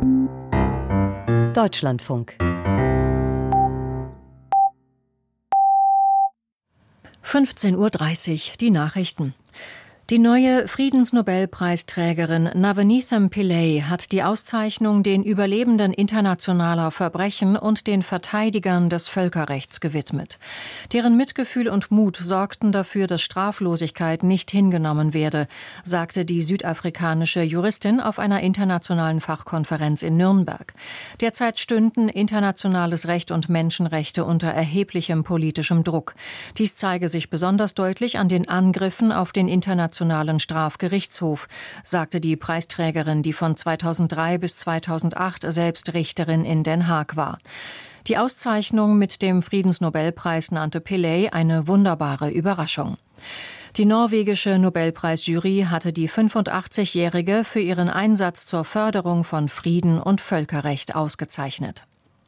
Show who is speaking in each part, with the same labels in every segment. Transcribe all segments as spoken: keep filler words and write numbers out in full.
Speaker 1: Deutschlandfunk.
Speaker 2: fünfzehn Uhr dreißig, die Nachrichten. Die neue Friedensnobelpreisträgerin Navaneetham Pillay hat die Auszeichnung den Überlebenden internationaler Verbrechen und den Verteidigern des Völkerrechts gewidmet. Deren Mitgefühl und Mut sorgten dafür, dass Straflosigkeit nicht hingenommen werde, sagte die südafrikanische Juristin auf einer internationalen Fachkonferenz in Nürnberg. Derzeit stünden internationales Recht und Menschenrechte unter erheblichem politischem Druck. Dies zeige sich besonders deutlich an den Angriffen auf den internationalen Strafgerichtshof, sagte die Preisträgerin, die von zweitausenddrei bis zweitausendacht selbst Richterin in Den Haag war. Die Auszeichnung mit dem Friedensnobelpreis nannte Pillay eine wunderbare Überraschung. Die norwegische Nobelpreisjury hatte die fünfundachtzigjährige für ihren Einsatz zur Förderung von Frieden und Völkerrecht ausgezeichnet.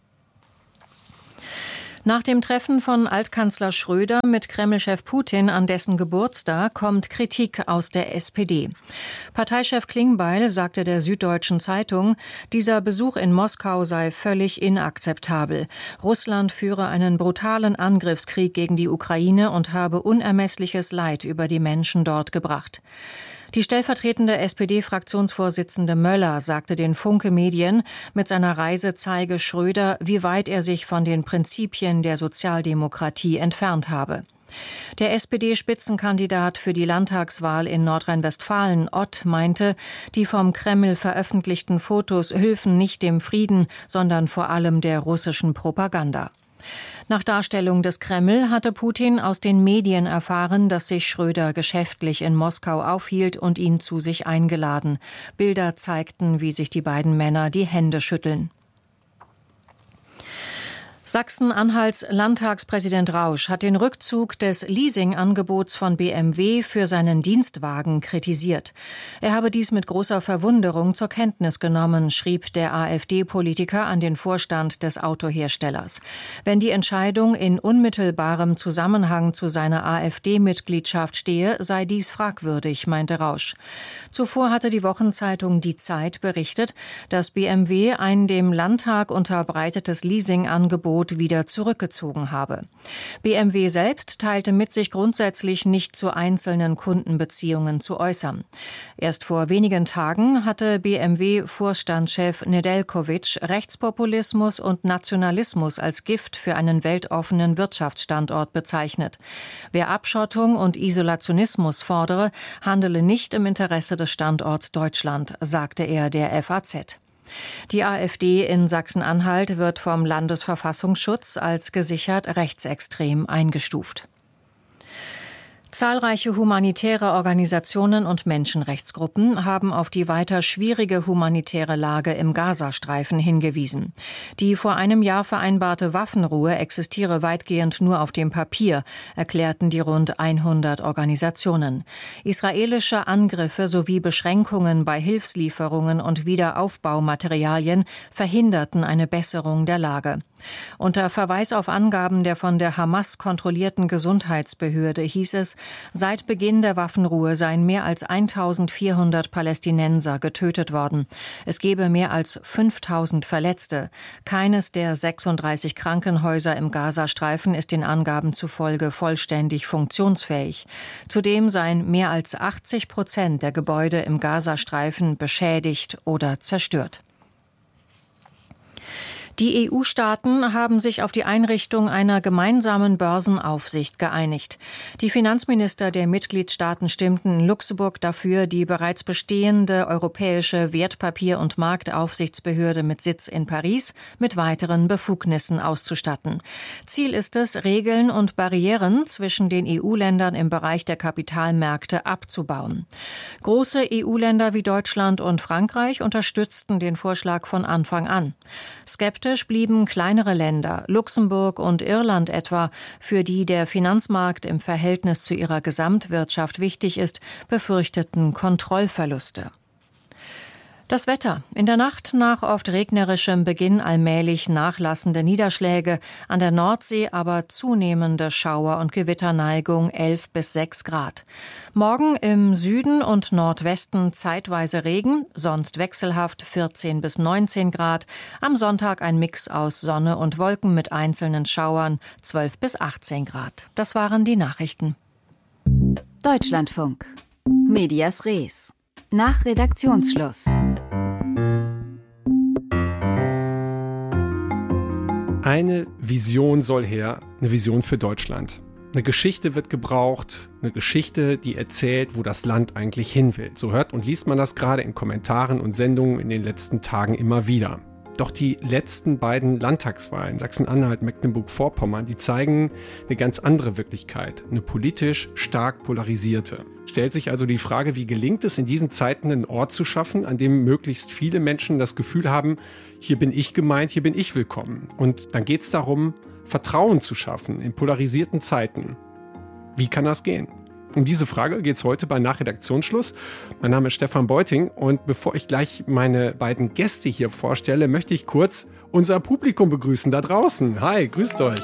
Speaker 2: Nach dem Treffen von Altkanzler Schröder mit Kreml-Chef Putin an dessen Geburtstag kommt Kritik aus der S P D. Parteichef Klingbeil sagte der Süddeutschen Zeitung, dieser Besuch in Moskau sei völlig inakzeptabel. Russland führe einen brutalen Angriffskrieg gegen die Ukraine und habe unermessliches Leid über die Menschen dort gebracht. Die stellvertretende S P D-Fraktionsvorsitzende Möller sagte den Funke Medien, mit seiner Reise zeige Schröder, wie weit er sich von den Prinzipien der Sozialdemokratie entfernt habe. Der S P D-Spitzenkandidat für die Landtagswahl in Nordrhein-Westfalen, Ott, meinte, die vom Kreml veröffentlichten Fotos hülfen nicht dem Frieden, sondern vor allem der russischen Propaganda. Nach Darstellung des Kreml hatte Putin aus den Medien erfahren, dass sich Schröder geschäftlich in Moskau aufhielt und ihn zu sich eingeladen. Bilder zeigten, wie sich die beiden Männer die Hände schütteln. Sachsen-Anhalts Landtagspräsident Rausch hat den Rückzug des Leasingangebots von B M W für seinen Dienstwagen kritisiert. Er habe dies mit großer Verwunderung zur Kenntnis genommen, schrieb der AfD-Politiker an den Vorstand des Autoherstellers. Wenn die Entscheidung in unmittelbarem Zusammenhang zu seiner AfD-Mitgliedschaft stehe, sei dies fragwürdig, meinte Rausch. Zuvor hatte die Wochenzeitung Die Zeit berichtet, dass B M W ein dem Landtag unterbreitetes Leasingangebot wieder zurückgezogen habe. B M W selbst teilte mit, sich grundsätzlich nicht zu einzelnen Kundenbeziehungen zu äußern. Erst vor wenigen Tagen hatte B M W-Vorstandschef Nedeljković Rechtspopulismus und Nationalismus als Gift für einen weltoffenen Wirtschaftsstandort bezeichnet. Wer Abschottung und Isolationismus fordere, handele nicht im Interesse des Standorts Deutschland, sagte er der F A Z. Die AfD in Sachsen-Anhalt wird vom Landesverfassungsschutz als gesichert rechtsextrem eingestuft. Zahlreiche humanitäre Organisationen und Menschenrechtsgruppen haben auf die weiter schwierige humanitäre Lage im Gazastreifen hingewiesen. Die vor einem Jahr vereinbarte Waffenruhe existiere weitgehend nur auf dem Papier, erklärten die rund hundert Organisationen. Israelische Angriffe sowie Beschränkungen bei Hilfslieferungen und Wiederaufbaumaterialien verhinderten eine Besserung der Lage. Unter Verweis auf Angaben der von der Hamas kontrollierten Gesundheitsbehörde hieß es, seit Beginn der Waffenruhe seien mehr als eintausendvierhundert Palästinenser getötet worden. Es gebe mehr als fünftausend Verletzte. Keines der sechsunddreißig Krankenhäuser im Gazastreifen ist den Angaben zufolge vollständig funktionsfähig. Zudem seien mehr als achtzig Prozent der Gebäude im Gazastreifen beschädigt oder zerstört. Die E U-Staaten haben sich auf die Einrichtung einer gemeinsamen Börsenaufsicht geeinigt. Die Finanzminister der Mitgliedstaaten stimmten in Luxemburg dafür, die bereits bestehende europäische Wertpapier- und Marktaufsichtsbehörde mit Sitz in Paris mit weiteren Befugnissen auszustatten. Ziel ist es, Regeln und Barrieren zwischen den E U-Ländern im Bereich der Kapitalmärkte abzubauen. Große E U-Länder wie Deutschland und Frankreich unterstützten den Vorschlag von Anfang an. Skeptisch blieben kleinere Länder, Luxemburg und Irland etwa, für die der Finanzmarkt im Verhältnis zu ihrer Gesamtwirtschaft wichtig ist, befürchteten Kontrollverluste. Das Wetter. In der Nacht nach oft regnerischem Beginn allmählich nachlassende Niederschläge, an der Nordsee aber zunehmende Schauer- und Gewitterneigung elf bis sechs Grad. Morgen im Süden und Nordwesten zeitweise Regen, sonst wechselhaft vierzehn bis neunzehn Grad. Am Sonntag ein Mix aus Sonne und Wolken mit einzelnen Schauern, zwölf bis achtzehn Grad. Das waren die Nachrichten.
Speaker 1: Deutschlandfunk. Medias Res. Nach Redaktionsschluss.
Speaker 3: Eine Vision soll her, eine Vision für Deutschland. Eine Geschichte wird gebraucht, eine Geschichte, die erzählt, wo das Land eigentlich hin will. So hört und liest man das gerade in Kommentaren und Sendungen in den letzten Tagen immer wieder. Doch die letzten beiden Landtagswahlen, Sachsen-Anhalt, Mecklenburg-Vorpommern, die zeigen eine ganz andere Wirklichkeit, eine politisch stark polarisierte. Stellt sich also die Frage, wie gelingt es in diesen Zeiten, einen Ort zu schaffen, an dem möglichst viele Menschen das Gefühl haben, hier bin ich gemeint, hier bin ich willkommen. Und dann geht es darum, Vertrauen zu schaffen in polarisierten Zeiten. Wie kann das gehen? Um diese Frage geht es heute bei Nachredaktionsschluss. Mein Name ist Stefan Beuting und bevor ich gleich meine beiden Gäste hier vorstelle, möchte ich kurz unser Publikum begrüßen da draußen. Hi, grüßt euch.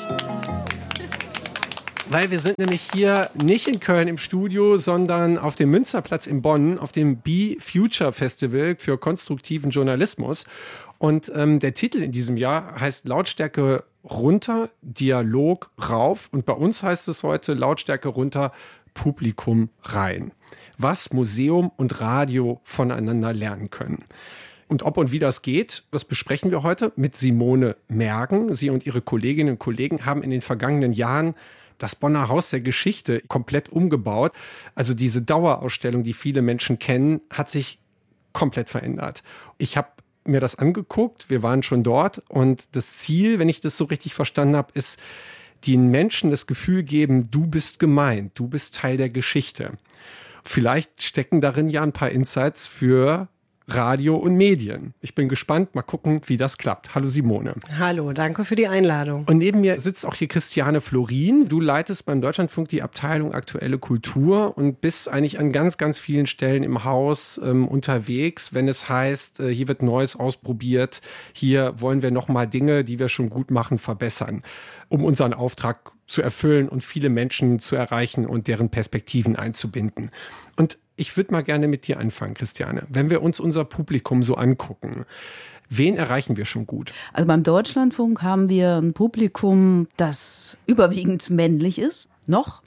Speaker 3: Weil wir sind nämlich hier nicht in Köln im Studio, sondern auf dem Münsterplatz in Bonn, auf dem Be Future Festival für konstruktiven Journalismus. Und ähm, der Titel in diesem Jahr heißt Lautstärke runter, Dialog rauf. Und bei uns heißt es heute Lautstärke runter, Publikum rein. Was Museum und Radio voneinander lernen können. Und ob und wie das geht, das besprechen wir heute mit Simone Mergen. Sie und ihre Kolleginnen und Kollegen haben in den vergangenen Jahren das Bonner Haus der Geschichte komplett umgebaut. Also diese Dauerausstellung, die viele Menschen kennen, hat sich komplett verändert. Ich habe mir das angeguckt, wir waren schon dort und das Ziel, wenn ich das so richtig verstanden habe, ist, den Menschen das Gefühl geben, du bist gemeint, du bist Teil der Geschichte. Vielleicht stecken darin ja ein paar Insights für Radio und Medien. Ich bin gespannt, mal gucken, wie das klappt. Hallo Simone.
Speaker 4: Hallo, danke für die Einladung.
Speaker 3: Und neben mir sitzt auch hier Christiane Florin. Du leitest beim Deutschlandfunk die Abteilung Aktuelle Kultur und bist eigentlich an ganz, ganz vielen Stellen im Haus ähm, unterwegs, wenn es heißt, äh, hier wird Neues ausprobiert, hier wollen wir nochmal Dinge, die wir schon gut machen, verbessern, um unseren Auftrag zu erfüllen und viele Menschen zu erreichen und deren Perspektiven einzubinden. Und ich würde mal gerne mit dir anfangen, Christiane. Wenn wir uns unser Publikum so angucken, wen erreichen wir schon gut?
Speaker 5: Also beim Deutschlandfunk haben wir ein Publikum, das überwiegend männlich ist, noch.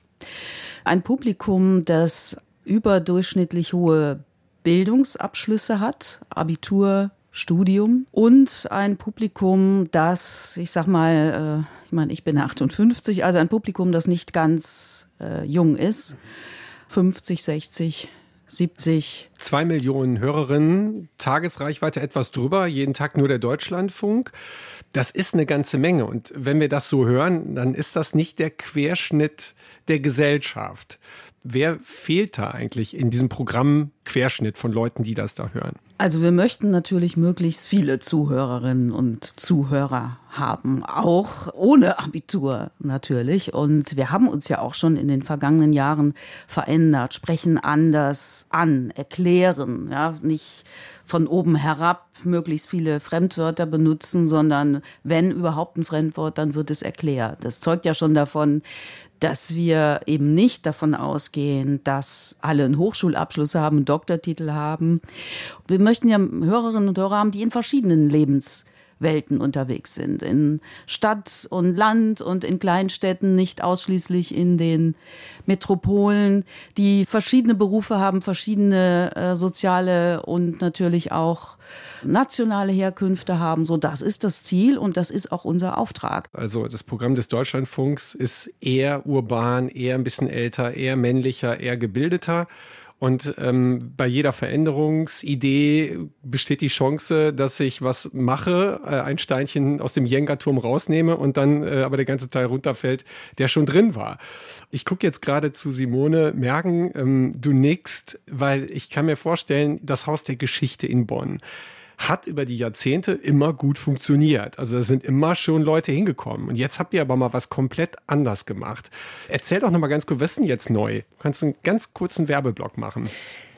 Speaker 5: Ein Publikum, das überdurchschnittlich hohe Bildungsabschlüsse hat, Abitur, Studium, und ein Publikum, das, ich sag mal, äh, ich meine, ich bin achtundfünfzig, also ein Publikum, das nicht ganz äh, jung ist, fünfzig, sechzig, siebzig.
Speaker 3: Zwei Millionen Hörerinnen, Tagesreichweite etwas drüber, jeden Tag nur der Deutschlandfunk. Das ist eine ganze Menge. Und wenn wir das so hören, dann ist das nicht der Querschnitt der Gesellschaft. Wer fehlt da eigentlich in diesem Programm Querschnitt von Leuten, die das da hören?
Speaker 5: Also wir möchten natürlich möglichst viele Zuhörerinnen und Zuhörer haben, auch ohne Abitur natürlich. Und wir haben uns ja auch schon in den vergangenen Jahren verändert, sprechen anders an, erklären, ja, nicht von oben herab möglichst viele Fremdwörter benutzen, sondern wenn überhaupt ein Fremdwort, dann wird es erklärt. Das zeugt ja schon davon, dass wir eben nicht davon ausgehen, dass alle einen Hochschulabschluss haben, einen Doktortitel haben. Wir möchten ja Hörerinnen und Hörer haben, die in verschiedenen Lebenswelten unterwegs sind. In Stadt und Land und in Kleinstädten, nicht ausschließlich in den Metropolen, die verschiedene Berufe haben, verschiedene äh, soziale und natürlich auch nationale Herkünfte haben. So, das ist das Ziel und das ist auch unser Auftrag.
Speaker 3: Also das Programm des Deutschlandfunks ist eher urban, eher ein bisschen älter, eher männlicher, eher gebildeter. Und ähm, bei jeder Veränderungsidee besteht die Chance, dass ich was mache, äh, ein Steinchen aus dem Jenga-Turm rausnehme und dann äh, aber der ganze Teil runterfällt, der schon drin war. Ich gucke jetzt gerade zu Simone Mergen. Ähm, du nickst, weil ich kann mir vorstellen, das Haus der Geschichte in Bonn hat über die Jahrzehnte immer gut funktioniert. Also da sind immer schon Leute hingekommen. Und jetzt habt ihr aber mal was komplett anders gemacht. Erzähl doch noch mal ganz kurz, was ist denn jetzt neu? Du kannst einen ganz kurzen Werbeblock machen.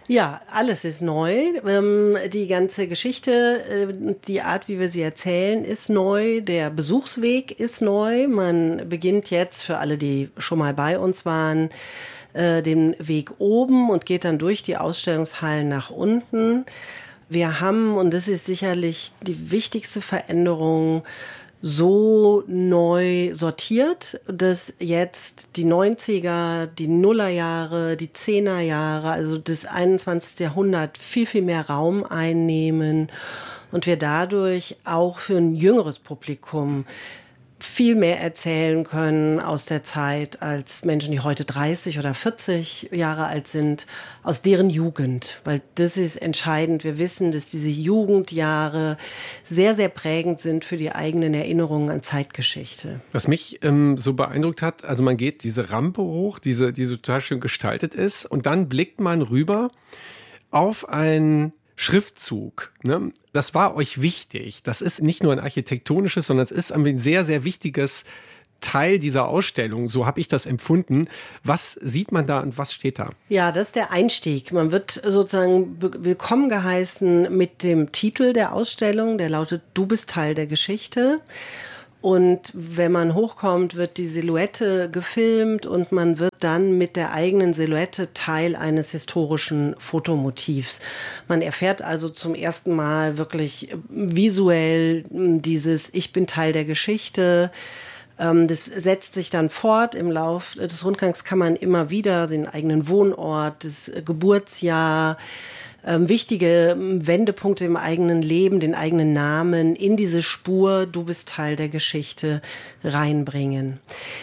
Speaker 4: Ja, alles ist neu. Ähm, die ganze Geschichte, äh, die Art, wie wir sie erzählen, ist neu. Der Besuchsweg ist neu. Man beginnt jetzt, für alle, die schon mal bei uns waren, äh, den Weg oben und geht dann durch die Ausstellungshallen nach unten. Wir haben, und das ist sicherlich die wichtigste Veränderung, so neu sortiert, dass jetzt die neunziger, die Nullerjahre, die Zehnerjahre, also das einundzwanzigste Jahrhundert viel, viel mehr Raum einnehmen und wir dadurch auch für ein jüngeres Publikum viel mehr erzählen können aus der Zeit als Menschen, die heute dreißig oder vierzig Jahre alt sind, aus deren Jugend. Weil das ist entscheidend. Wir wissen, dass diese Jugendjahre sehr, sehr prägend sind für die eigenen Erinnerungen an Zeitgeschichte.
Speaker 3: Was mich ähm, so beeindruckt hat, also man geht diese Rampe hoch, diese, die so total schön gestaltet ist und dann blickt man rüber auf ein Schriftzug, ne? Das war euch wichtig. Das ist nicht nur ein architektonisches, sondern es ist ein sehr, sehr wichtiges Teil dieser Ausstellung. So habe ich das empfunden. Was sieht man da und was steht da?
Speaker 4: Ja, das ist der Einstieg. Man wird sozusagen willkommen geheißen mit dem Titel der Ausstellung, der lautet „Du bist Teil der Geschichte". Und wenn man hochkommt, wird die Silhouette gefilmt und man wird dann mit der eigenen Silhouette Teil eines historischen Fotomotivs. Man erfährt also zum ersten Mal wirklich visuell dieses Ich bin Teil der Geschichte. Das setzt sich dann fort im Lauf des Rundgangs, kann man immer wieder den eigenen Wohnort, das Geburtsjahr, Ähm, wichtige Wendepunkte im eigenen Leben, den eigenen Namen in diese Spur, du bist Teil der Geschichte, reinbringen.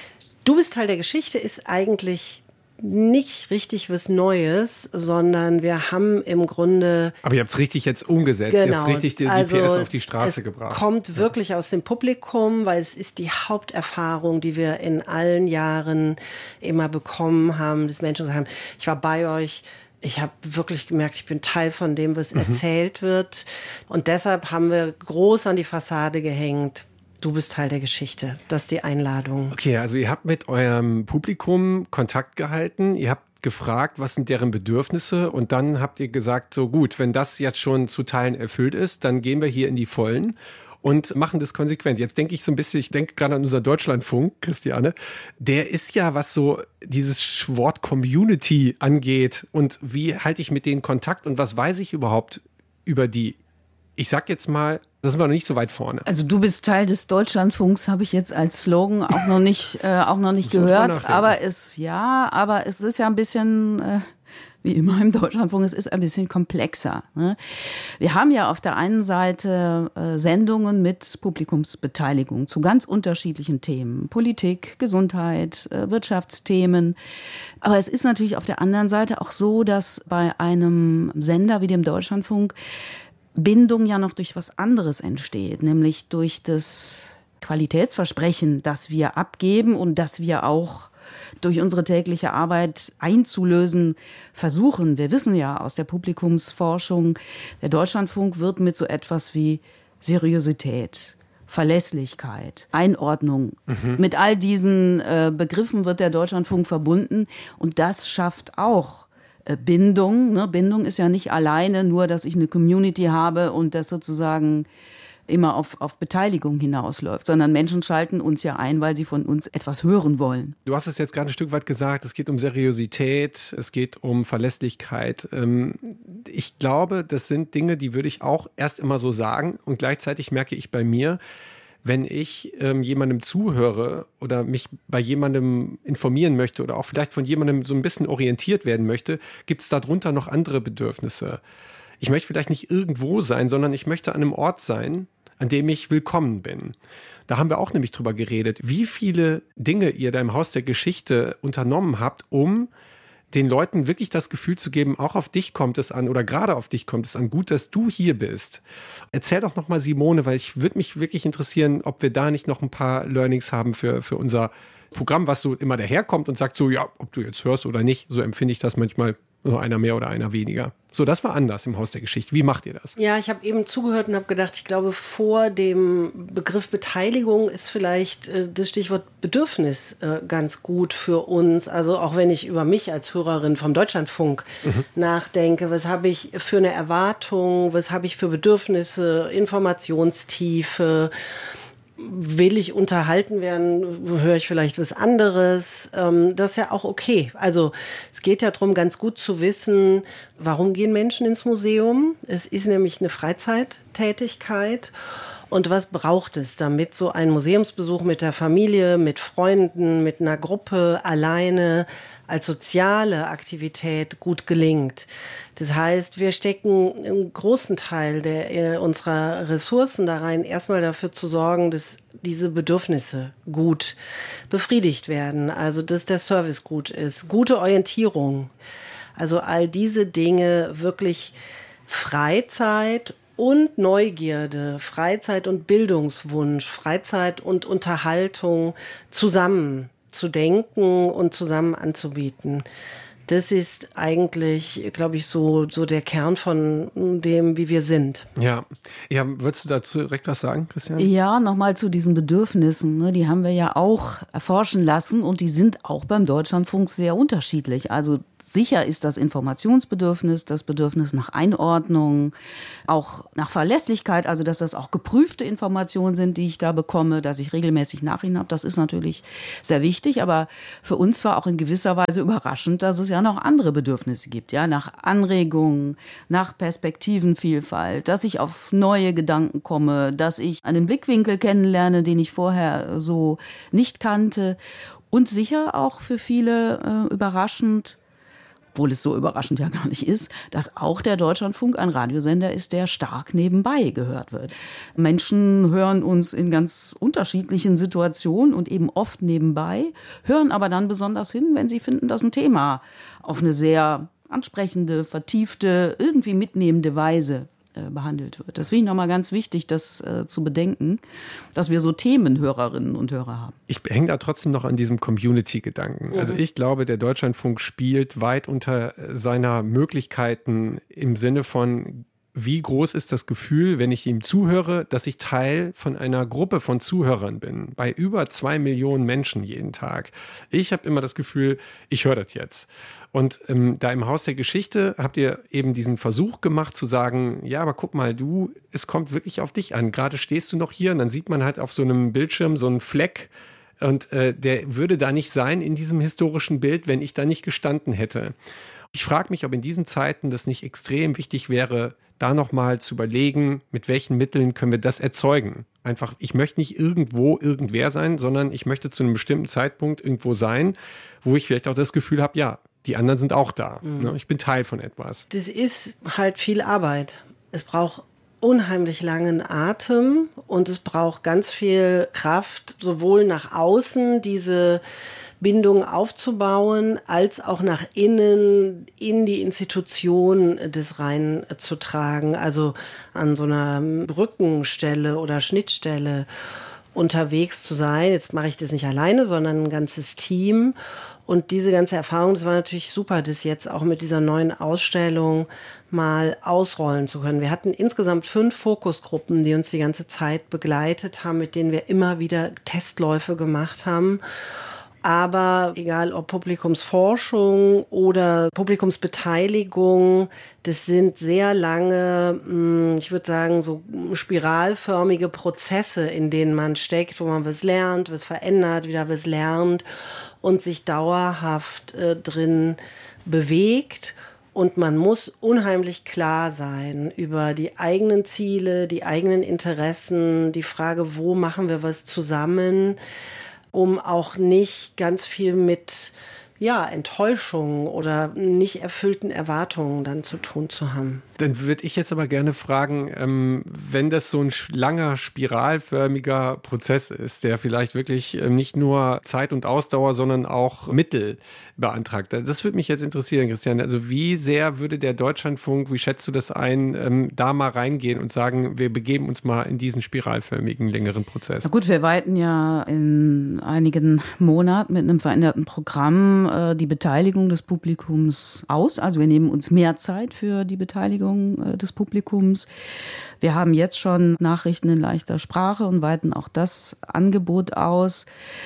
Speaker 4: Du bist Teil der Geschichte ist eigentlich nicht richtig was Neues, sondern wir haben im Grunde...
Speaker 3: Aber ihr habt es richtig jetzt umgesetzt,
Speaker 4: genau,
Speaker 3: ihr habt richtig die, die
Speaker 4: also
Speaker 3: P S auf die Straße
Speaker 4: es
Speaker 3: gebracht.
Speaker 4: Kommt
Speaker 3: ja.
Speaker 4: wirklich aus dem Publikum, weil es ist die Haupterfahrung, die wir in allen Jahren immer bekommen haben, dass Menschen sagen, ich war bei euch, ich habe wirklich gemerkt, ich bin Teil von dem, was mhm. erzählt wird. Und deshalb haben wir groß an die Fassade gehängt. Du bist Teil der Geschichte. Das ist die Einladung.
Speaker 3: Okay, also ihr habt mit eurem Publikum Kontakt gehalten. Ihr habt gefragt, was sind deren Bedürfnisse? Und dann habt ihr gesagt, so gut, wenn das jetzt schon zu Teilen erfüllt ist, dann gehen wir hier in die Vollen und machen das konsequent. Jetzt denke ich so ein bisschen, ich denke gerade an unser Deutschlandfunk, Christiane, der ist ja, was so dieses Wort Community angeht und wie halte ich mit denen Kontakt und was weiß ich überhaupt über die? Ich sag jetzt mal, da sind wir noch nicht so weit vorne.
Speaker 5: Also du bist Teil des Deutschlandfunks, habe ich jetzt als Slogan auch noch nicht, äh, auch noch nicht gehört. Aber es, ja, aber es ist ja ein bisschen... Äh wie immer im Deutschlandfunk, es ist ein bisschen komplexer. Ne? Wir haben ja auf der einen Seite äh, Sendungen mit Publikumsbeteiligung zu ganz unterschiedlichen Themen. Politik, Gesundheit, äh, Wirtschaftsthemen. Aber es ist natürlich auf der anderen Seite auch so, dass bei einem Sender wie dem Deutschlandfunk Bindung ja noch durch was anderes entsteht, nämlich durch das Qualitätsversprechen, das wir abgeben und das wir auch durch unsere tägliche Arbeit einzulösen versuchen. Wir wissen ja aus der Publikumsforschung, der Deutschlandfunk wird mit so etwas wie Seriosität, Verlässlichkeit, Einordnung. Mhm. Mit all diesen äh, Begriffen wird der Deutschlandfunk verbunden und das schafft auch äh, Bindung. Ne? Bindung ist ja nicht alleine nur, dass ich eine Community habe und das sozusagen immer auf, auf Beteiligung hinausläuft, sondern Menschen schalten uns ja ein, weil sie von uns etwas hören wollen.
Speaker 3: Du hast es jetzt gerade ein Stück weit gesagt, es geht um Seriosität, es geht um Verlässlichkeit. Ich glaube, das sind Dinge, die würde ich auch erst immer so sagen und gleichzeitig merke ich bei mir, wenn ich ähm, jemandem zuhöre oder mich bei jemandem informieren möchte oder auch vielleicht von jemandem so ein bisschen orientiert werden möchte, gibt es darunter noch andere Bedürfnisse. Ich möchte vielleicht nicht irgendwo sein, sondern ich möchte an einem Ort sein, an dem ich willkommen bin. Da haben wir auch nämlich drüber geredet, wie viele Dinge ihr da im Haus der Geschichte unternommen habt, um den Leuten wirklich das Gefühl zu geben, auch auf dich kommt es an oder gerade auf dich kommt es an, gut, dass du hier bist. Erzähl doch nochmal, Simone, weil ich würde mich wirklich interessieren, ob wir da nicht noch ein paar Learnings haben für, für unser Programm, was so immer daherkommt und sagt so, ja, ob du jetzt hörst oder nicht, so empfinde ich das manchmal, So einer mehr oder einer weniger. So, das war anders im Haus der Geschichte. Wie macht ihr das?
Speaker 4: Ja, ich habe eben zugehört und habe gedacht, ich glaube, vor dem Begriff Beteiligung ist vielleicht äh, das Stichwort Bedürfnis äh, ganz gut für uns. Also auch wenn ich über mich als Hörerin vom Deutschlandfunk mhm. nachdenke, was habe ich für eine Erwartung, was habe ich für Bedürfnisse, Informationstiefe, will ich unterhalten werden, höre ich vielleicht was anderes. Das ist ja auch okay. Also es geht ja darum, ganz gut zu wissen, warum gehen Menschen ins Museum. Es ist nämlich eine Freizeittätigkeit. Und was braucht es, damit so ein Museumsbesuch mit der Familie, mit Freunden, mit einer Gruppe, alleine als soziale Aktivität gut gelingt? Das heißt, wir stecken einen großen Teil der, unserer Ressourcen da rein, erstmal dafür zu sorgen, dass diese Bedürfnisse gut befriedigt werden. Also, dass der Service gut ist, gute Orientierung. Also all diese Dinge, wirklich Freizeit und Neugierde, Freizeit und Bildungswunsch, Freizeit und Unterhaltung zusammen zu denken und zusammen anzubieten. Das ist eigentlich, glaube ich, so, so der Kern von dem, wie wir sind.
Speaker 3: Ja, ja, würdest du dazu direkt was sagen, Christian?
Speaker 5: Ja, nochmal zu diesen Bedürfnissen. Ne, die haben wir ja auch erforschen lassen und die sind auch beim Deutschlandfunk sehr unterschiedlich. Also sicher ist das Informationsbedürfnis, das Bedürfnis nach Einordnung, auch nach Verlässlichkeit, also dass das auch geprüfte Informationen sind, die ich da bekomme, dass ich regelmäßig Nachrichten habe, das ist natürlich sehr wichtig, aber für uns war auch in gewisser Weise überraschend, dass es ja noch andere Bedürfnisse gibt, ja, nach Anregungen, nach Perspektivenvielfalt, dass ich auf neue Gedanken komme, dass ich einen Blickwinkel kennenlerne, den ich vorher so nicht kannte und sicher auch für viele äh, überraschend, obwohl es so überraschend ja gar nicht ist, dass auch der Deutschlandfunk ein Radiosender ist, der stark nebenbei gehört wird. Menschen hören uns in ganz unterschiedlichen Situationen und eben oft nebenbei, hören aber dann besonders hin, wenn sie finden, dass ein Thema auf eine sehr ansprechende, vertiefte, irgendwie mitnehmende Weise behandelt wird. Das finde ich nochmal ganz wichtig, das äh, zu bedenken, dass wir so Themenhörerinnen und Hörer haben.
Speaker 3: Ich hänge da trotzdem noch an diesem Community-Gedanken. Mhm. Also ich glaube, der Deutschlandfunk spielt weit unter seiner Möglichkeiten im Sinne von, wie groß ist das Gefühl, wenn ich ihm zuhöre, dass ich Teil von einer Gruppe von Zuhörern bin, bei über zwei Millionen Menschen jeden Tag. Ich habe immer das Gefühl, ich höre das jetzt. Und ähm, da im Haus der Geschichte habt ihr eben diesen Versuch gemacht zu sagen, ja, aber guck mal, du, es kommt wirklich auf dich an. Gerade stehst du noch hier und dann sieht man halt auf so einem Bildschirm so einen Fleck und äh, der würde da nicht sein in diesem historischen Bild, wenn ich da nicht gestanden hätte. Ich frage mich, ob in diesen Zeiten das nicht extrem wichtig wäre, da nochmal zu überlegen, mit welchen Mitteln können wir das erzeugen. Einfach, ich möchte nicht irgendwo irgendwer sein, sondern ich möchte zu einem bestimmten Zeitpunkt irgendwo sein, wo ich vielleicht auch das Gefühl habe, ja, die anderen sind auch da. Mhm. Ne? Ich bin Teil von etwas.
Speaker 4: Das ist halt viel Arbeit. Es braucht unheimlich langen Atem und es braucht ganz viel Kraft, sowohl nach außen diese Bindung aufzubauen, als auch nach innen in die Institution des reinzutragen, also an so einer Brückenstelle oder Schnittstelle unterwegs zu sein. Jetzt mache ich das nicht alleine, sondern ein ganzes Team. Und diese ganze Erfahrung, das war natürlich super, das jetzt auch mit dieser neuen Ausstellung mal ausrollen zu können. Wir hatten insgesamt fünf Fokusgruppen, die uns die ganze Zeit begleitet haben, mit denen wir immer wieder Testläufe gemacht haben. Aber egal ob Publikumsforschung oder Publikumsbeteiligung, das sind sehr lange, ich würde sagen, so spiralförmige Prozesse, in denen man steckt, wo man was lernt, was verändert, wieder was lernt und sich dauerhaft äh, drin bewegt. Und man muss unheimlich klar sein über die eigenen Ziele, die eigenen Interessen, die Frage, wo machen wir was zusammen, um auch nicht ganz viel mit ja, Enttäuschungen oder nicht erfüllten Erwartungen dann zu tun zu haben.
Speaker 3: Dann würde ich jetzt aber gerne fragen, ähm, wenn das so ein langer, spiralförmiger Prozess ist, der vielleicht wirklich ähm, nicht nur Zeit und Ausdauer, sondern auch Mittel beantragt. Das würde mich jetzt interessieren, Christiane. Also wie sehr würde der Deutschlandfunk, wie schätzt du das ein, ähm, da mal reingehen und sagen, wir begeben uns mal in diesen spiralförmigen, längeren Prozess?
Speaker 5: Na gut, wir weiten ja in einigen Monaten mit einem veränderten Programm äh, die Beteiligung des Publikums aus. Also wir nehmen uns mehr Zeit für die Beteiligung äh, des Publikums. Wir haben jetzt schon Nachrichten in leichter Sprache und weiten auch das Angebot aus.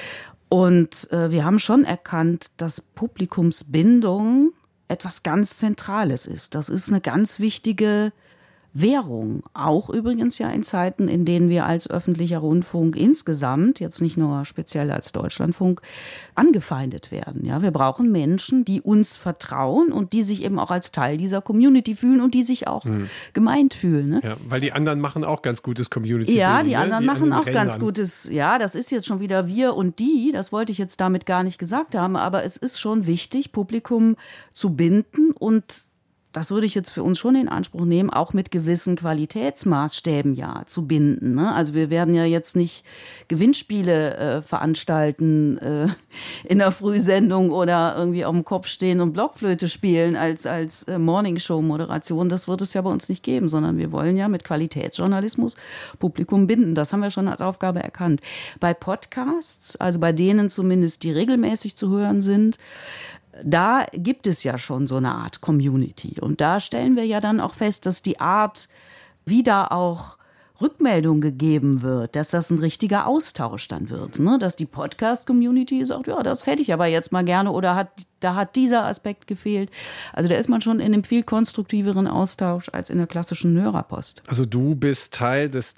Speaker 5: Und äh, wir haben schon erkannt, dass Publikumsbindung etwas ganz Zentrales ist. Das ist eine ganz wichtige Währung. Auch übrigens ja in Zeiten, in denen wir als öffentlicher Rundfunk insgesamt, jetzt nicht nur speziell als Deutschlandfunk, angefeindet werden. Ja, wir brauchen Menschen, die uns vertrauen und die sich eben auch als Teil dieser Community fühlen und die sich auch hm. gemeint fühlen. Ne?
Speaker 3: Ja, weil die anderen machen auch ganz gutes Community.
Speaker 5: Ja, die anderen
Speaker 3: ne? die
Speaker 5: machen auch
Speaker 3: Rändern.
Speaker 5: ganz gutes. Ja, das ist jetzt schon wieder wir und die. Das wollte ich jetzt damit gar nicht gesagt haben. Aber es ist schon wichtig, Publikum zu binden und das würde ich jetzt für uns schon in Anspruch nehmen, auch mit gewissen Qualitätsmaßstäben ja zu binden. Ne? Also wir werden ja jetzt nicht Gewinnspiele äh, veranstalten äh, in der Frühsendung oder irgendwie auf dem Kopf stehen und Blockflöte spielen als, als äh, Morningshow-Moderation. Das wird es ja bei uns nicht geben, sondern wir wollen ja mit Qualitätsjournalismus Publikum binden. Das haben wir schon als Aufgabe erkannt. Bei Podcasts, also bei denen zumindest, die regelmäßig zu hören sind, da gibt es ja schon so eine Art Community. Und da stellen wir ja dann auch fest, dass die Art, wie da auch Rückmeldung gegeben wird, dass das ein richtiger Austausch dann wird. Ne? Dass die Podcast-Community sagt, ja, das hätte ich aber jetzt mal gerne oder hat, da hat dieser Aspekt gefehlt. Also da ist man schon in einem viel konstruktiveren Austausch als in der klassischen Hörerpost.
Speaker 3: Also du bist Teil des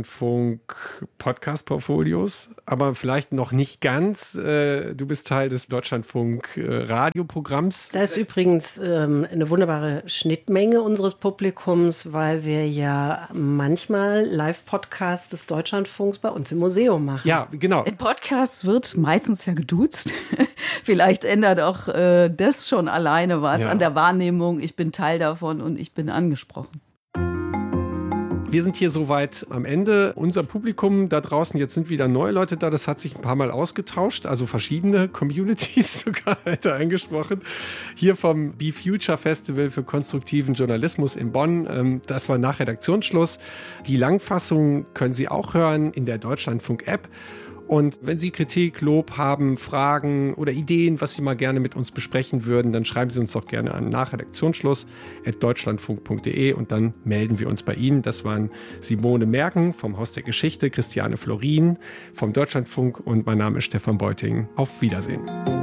Speaker 3: Deutschlandfunk-Podcast-Portfolios, aber vielleicht noch nicht ganz. Du bist Teil des Deutschlandfunk-Radioprogramms.
Speaker 4: Da ist übrigens ähm, eine wunderbare Schnittmenge unseres Publikums, weil wir ja manchmal Live-Podcasts des Deutschlandfunks bei uns im Museum machen.
Speaker 3: Ja, genau.
Speaker 5: In Podcasts wird meistens ja geduzt. Vielleicht ändert auch äh, das schon alleine was ja. an der Wahrnehmung. Ich bin Teil davon und ich bin angesprochen.
Speaker 3: Wir sind hier soweit am Ende. Unser Publikum da draußen, jetzt sind wieder neue Leute da, das hat sich ein paar Mal ausgetauscht, also verschiedene Communities sogar heute eingesprochen. Hier vom Be Future Festival für konstruktiven Journalismus in Bonn. Das war nach Redaktionsschluss. Die Langfassung können Sie auch hören in der Deutschlandfunk-App. Und wenn Sie Kritik, Lob haben, Fragen oder Ideen, was Sie mal gerne mit uns besprechen würden, dann schreiben Sie uns doch gerne an nach Redaktionsschluss at deutschlandfunk punkt de und dann melden wir uns bei Ihnen. Das waren Simone Merken vom Haus der Geschichte, Christiane Florin vom Deutschlandfunk und mein Name ist Stefan Beuting. Auf Wiedersehen.